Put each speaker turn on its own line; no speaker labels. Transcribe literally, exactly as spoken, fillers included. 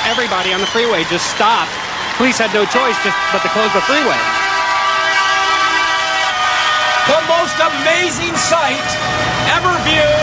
everybody on the freeway just stopped. Police had no choice just but to close the freeway.
The most amazing sight ever viewed